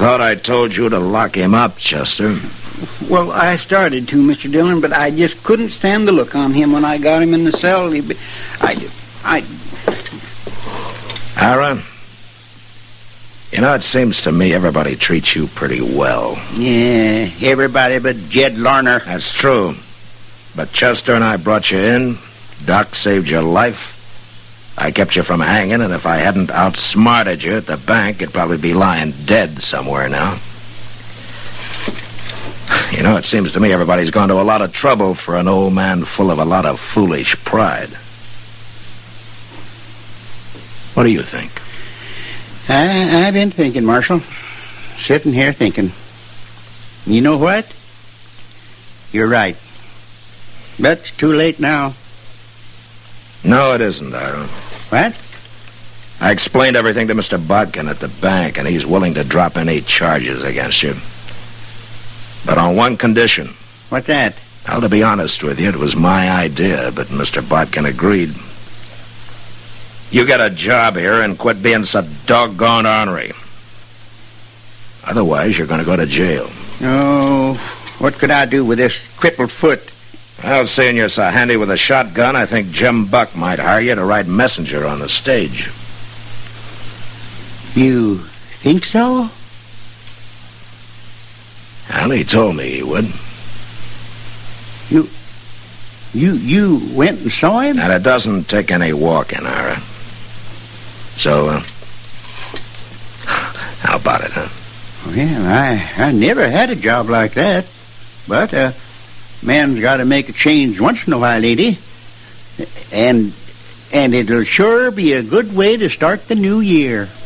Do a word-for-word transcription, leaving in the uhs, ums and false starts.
thought I told you to lock him up, Chester. Well, I started to, Mister Dillon, but I just couldn't stand the look on him when I got him in the cell. He, I, I... Aaron, you know, it seems to me everybody treats you pretty well. Yeah, everybody but Jed Larner. That's true. But Chester and I brought you in. Doc saved your life. I kept you from hanging, and if I hadn't outsmarted you at the bank, you'd probably be lying dead somewhere now. You know, it seems to me everybody's gone to a lot of trouble for an old man full of a lot of foolish pride. What do you think? I, I've been thinking, Marshal. Sitting here thinking. You know what? You're right. But it's too late now. No, it isn't, Aaron. What? I explained everything to Mister Bodkin at the bank, and he's willing to drop any charges against you. But on one condition. What's that? Well, to be honest with you, it was my idea, but Mister Bodkin agreed. You get a job here and quit being so doggone ornery. Otherwise, you're going to go to jail. Oh, what could I do with this crippled foot? Well, seeing you're so handy with a shotgun, I think Jim Buck might hire you to ride messenger on the stage. You think so? Well, he told me he would. You... You... You went and saw him? And it doesn't take any walking, Ira. So, uh... how about it, huh? Well, I, I never had a job like that. But, uh... man's got to make a change once in a while, lady. And... And it'll sure be a good way to start the new year.